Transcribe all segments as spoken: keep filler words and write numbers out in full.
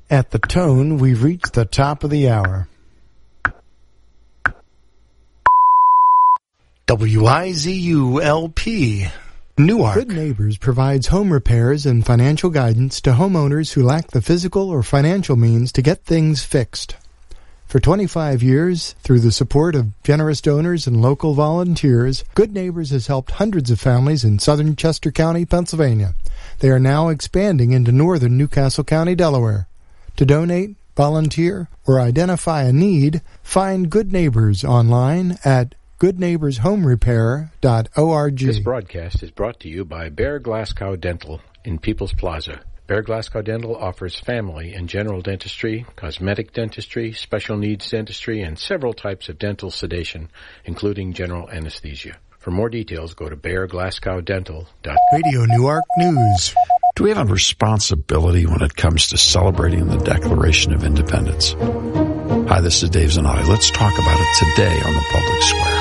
At the tone, we've reached the top of the hour. W I Z U L P, Newark. Good Neighbors provides home repairs and financial guidance to homeowners who lack the physical or financial means to get things fixed. For twenty-five years, through the support of generous donors and local volunteers, Good Neighbors has helped hundreds of families in southern Chester County, Pennsylvania. They are now expanding into northern Newcastle County, Delaware. To donate, volunteer, or identify a need, find Good Neighbors online at good neighbors home repair dot org. This broadcast is brought to you by Bear Glasgow Dental in People's Plaza. Bear Glasgow Dental offers family and general dentistry, cosmetic dentistry, special needs dentistry, and several types of dental sedation, including general anesthesia. For more details, go to bear glasgow dental dot com. Radio Newark News. Do we have a responsibility when it comes to celebrating the Declaration of Independence? Hi, this is Dave Zanotti. Let's talk about it today on the Public Square.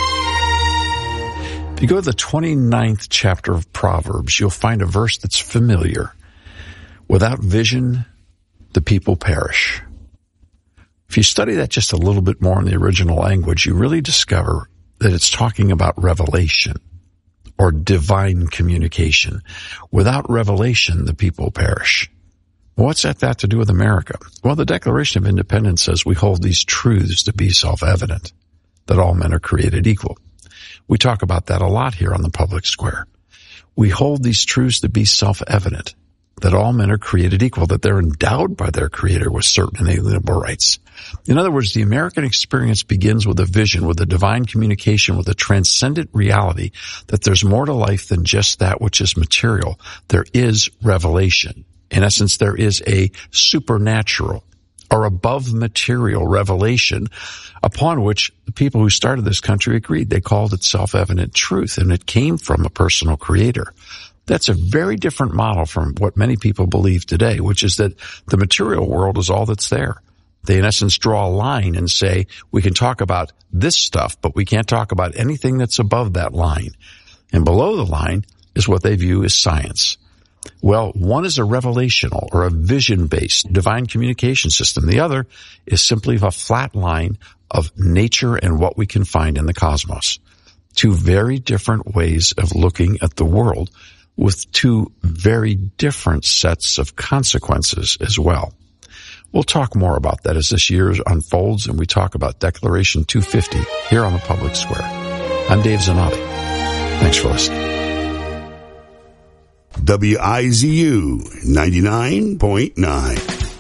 If you go to the twenty-ninth chapter of Proverbs, you'll find a verse that's familiar. Without vision, the people perish. If you study that just a little bit more in the original language, you really discover that it's talking about revelation or divine communication. Without revelation, the people perish. What's that got to do with America? Well, the Declaration of Independence says we hold these truths to be self-evident, that all men are created equal. We talk about that a lot here on the Public Square. We hold these truths to be self-evident, that all men are created equal, that they're endowed by their Creator with certain inalienable rights. In other words, the American experience begins with a vision, with a divine communication, with a transcendent reality that there's more to life than just that which is material. There is revelation. In essence, there is a supernatural or above material revelation upon which the people who started this country agreed. They called it self-evident truth, and it came from a personal Creator. That's a very different model from what many people believe today, which is that the material world is all that's there. They, in essence, draw a line and say, we can talk about this stuff, but we can't talk about anything that's above that line. And below the line is what they view as science. Well, one is a revelational or a vision-based divine communication system. The other is simply a flat line of nature and what we can find in the cosmos. Two very different ways of looking at the world, with two very different sets of consequences as well. We'll talk more about that as this year unfolds and we talk about Declaration two fifty here on the Public Square. I'm Dave Zanotti. Thanks for listening. W I Z U ninety-nine point nine.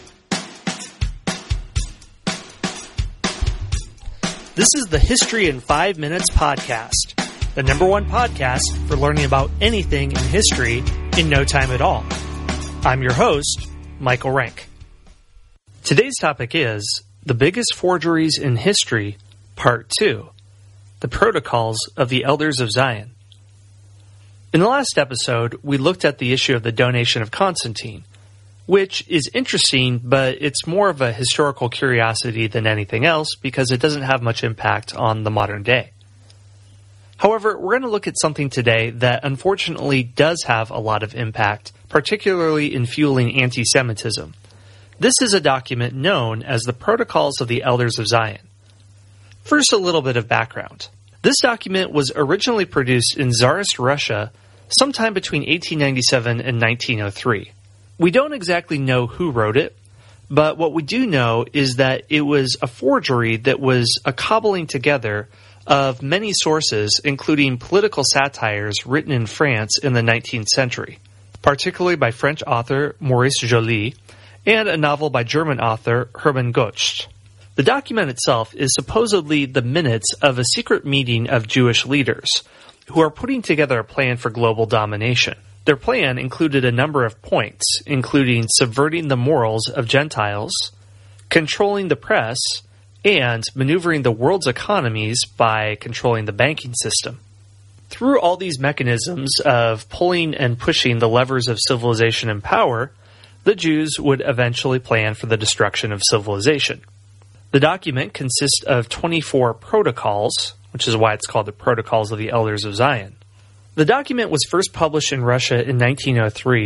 This is the History in Five Minutes podcast, the number one podcast for learning about anything in history in no time at all. I'm your host, Michael Rank. Today's topic is The Biggest Forgeries in History, Part two, The Protocols of the Elders of Zion. In the last episode, we looked at the issue of the donation of Constantine, which is interesting, but it's more of a historical curiosity than anything else because it doesn't have much impact on the modern day. However, we're going to look at something today that unfortunately does have a lot of impact, particularly in fueling anti-Semitism. This is a document known as the Protocols of the Elders of Zion. First, a little bit of background. This document was originally produced in Tsarist Russia sometime between eighteen ninety-seven and nineteen oh three. We don't exactly know who wrote it, but what we do know is that it was a forgery that was a cobbling together of many sources, including political satires written in France in the nineteenth century, particularly by French author Maurice Joly, and a novel by German author Hermann Goetz. The document itself is supposedly the minutes of a secret meeting of Jewish leaders who are putting together a plan for global domination. Their plan included a number of points, including subverting the morals of Gentiles, controlling the press, and maneuvering the world's economies by controlling the banking system. Through all these mechanisms of pulling and pushing the levers of civilization and power, the Jews would eventually plan for the destruction of civilization. The document consists of twenty-four protocols, which is why it's called the Protocols of the Elders of Zion. The document was first published in Russia in nineteen oh three,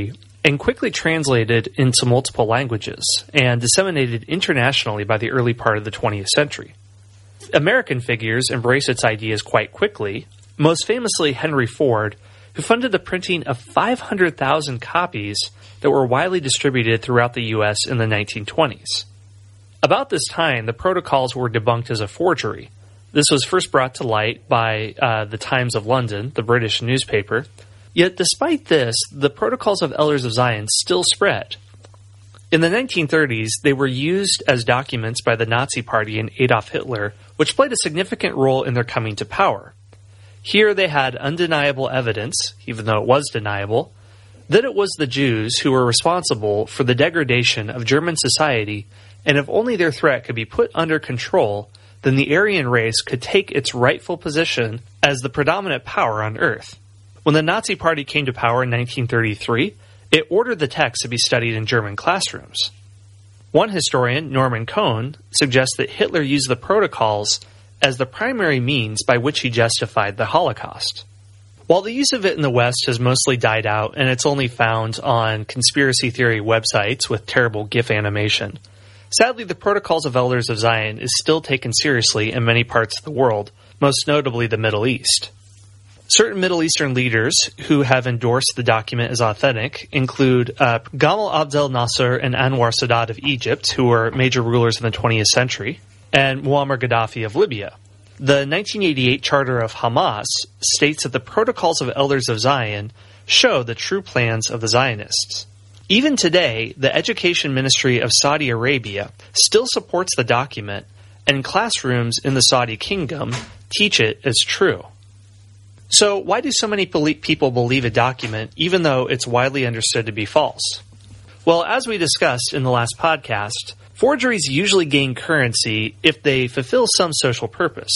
and quickly translated into multiple languages and disseminated internationally by the early part of the twentieth century. American figures embraced its ideas quite quickly, most famously Henry Ford, who funded the printing of five hundred thousand copies that were widely distributed throughout the U S in the nineteen twenties. About this time, the protocols were debunked as a forgery. This was first brought to light by uh, the Times of London, the British newspaper. Yet despite this, the Protocols of Elders of Zion still spread. In the nineteen thirties, they were used as documents by the Nazi Party and Adolf Hitler, which played a significant role in their coming to power. Here they had undeniable evidence, even though it was deniable, that it was the Jews who were responsible for the degradation of German society, and if only their threat could be put under control, then the Aryan race could take its rightful position as the predominant power on Earth. When the Nazi Party came to power in nineteen thirty-three, it ordered the text to be studied in German classrooms. One historian, Norman Cohn, suggests that Hitler used the protocols as the primary means by which he justified the Holocaust. While the use of it in the West has mostly died out and it's only found on conspiracy theory websites with terrible GIF animation, sadly the Protocols of Elders of Zion is still taken seriously in many parts of the world, most notably the Middle East. Certain Middle Eastern leaders who have endorsed the document as authentic include uh, Gamal Abdel Nasser and Anwar Sadat of Egypt, who were major rulers in the twentieth century, and Muammar Gaddafi of Libya. The nineteen eighty-eight Charter of Hamas states that the Protocols of Elders of Zion show the true plans of the Zionists. Even today, the Education Ministry of Saudi Arabia still supports the document, and classrooms in the Saudi kingdom teach it as true. So why do so many people believe a document even though it's widely understood to be false? Well, as we discussed in the last podcast, forgeries usually gain currency if they fulfill some social purpose.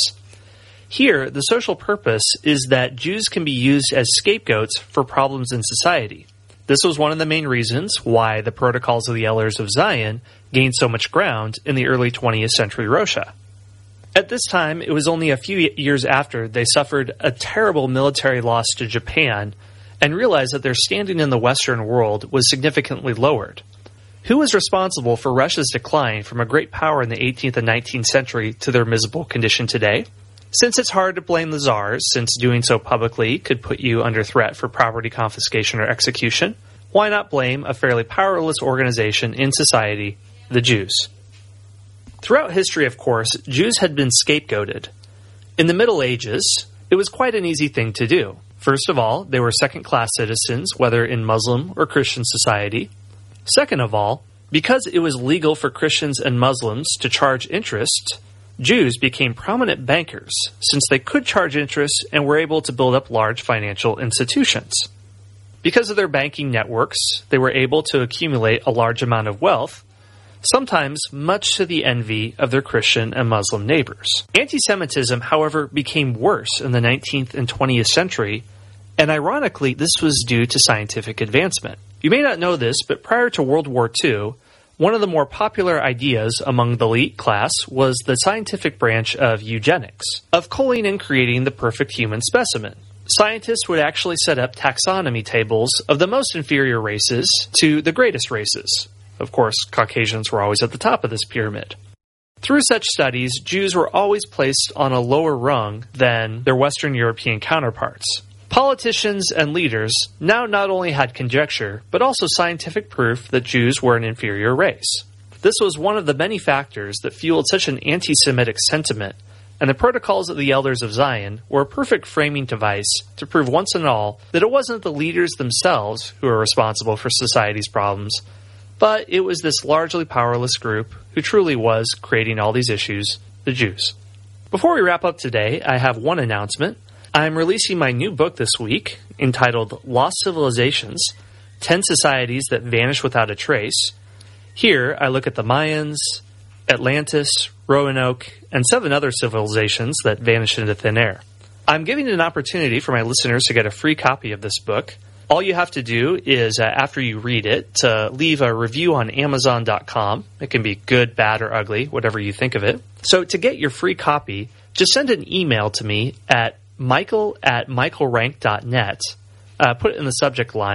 Here, the social purpose is that Jews can be used as scapegoats for problems in society. This was one of the main reasons why the Protocols of the Elders of Zion gained so much ground in the early twentieth century Russia. At this time, it was only a few years after they suffered a terrible military loss to Japan and realized that their standing in the Western world was significantly lowered. Who was responsible for Russia's decline from a great power in the eighteenth and nineteenth century to their miserable condition today? Since it's hard to blame the czars, since doing so publicly could put you under threat for property confiscation or execution, why not blame a fairly powerless organization in society, the Jews? Throughout history, of course, Jews had been scapegoated. In the Middle Ages, it was quite an easy thing to do. First of all, they were second-class citizens, whether in Muslim or Christian society. Second of all, because it was legal for Christians and Muslims to charge interest, Jews became prominent bankers, since they could charge interest and were able to build up large financial institutions. Because of their banking networks, they were able to accumulate a large amount of wealth, sometimes much to the envy of their Christian and Muslim neighbors. Anti-Semitism, however, became worse in the nineteenth and twentieth century, and ironically, this was due to scientific advancement. You may not know this, but prior to World War Two, one of the more popular ideas among the elite class was the scientific branch of eugenics, of culling and creating the perfect human specimen. Scientists would actually set up taxonomy tables of the most inferior races to the greatest races. Of course, Caucasians were always at the top of this pyramid. Through such studies, Jews were always placed on a lower rung than their Western European counterparts. Politicians and leaders now not only had conjecture, but also scientific proof that Jews were an inferior race. This was one of the many factors that fueled such an anti-Semitic sentiment, and the Protocols of the Elders of Zion were a perfect framing device to prove once and all that it wasn't the leaders themselves who were responsible for society's problems, but it was this largely powerless group who truly was creating all these issues, the Jews. Before we wrap up today, I have one announcement. I'm releasing my new book this week, entitled Lost Civilizations, ten Societies That Vanish Without a Trace. Here, I look at the Mayans, Atlantis, Roanoke, and seven other civilizations that vanished into thin air. I'm giving an opportunity for my listeners to get a free copy of this book. All you have to do is, uh, after you read it, to leave a review on Amazon dot com. It can be good, bad, or ugly, whatever you think of it. So to get your free copy, just send an email to me at michael at michael rank dot net. Uh, put it in the subject line,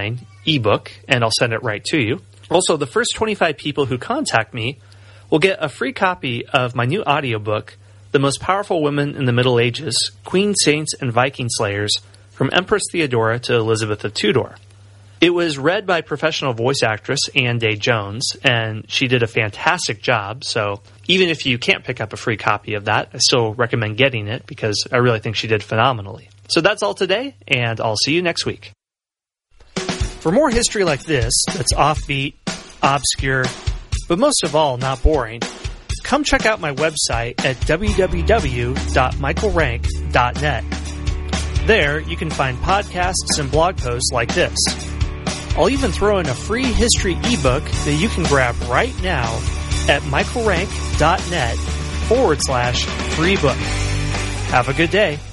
ebook, and I'll send it right to you. Also, the first twenty-five people who contact me will get a free copy of my new audiobook, The Most Powerful Women in the Middle Ages, Queen Saints and Viking Slayers, from Empress Theodora to Elizabeth of Tudor. It was read by professional voice actress Ann Day-Jones, and she did a fantastic job, so even if you can't pick up a free copy of that, I still recommend getting it because I really think she did phenomenally. So that's all today, and I'll see you next week. For more history like this, that's offbeat, obscure, but most of all, not boring, come check out my website at w w w dot michael rank dot net. There, you can find podcasts and blog posts like this. I'll even throw in a free history ebook that you can grab right now at michael rank dot net forward slash free book. Have a good day.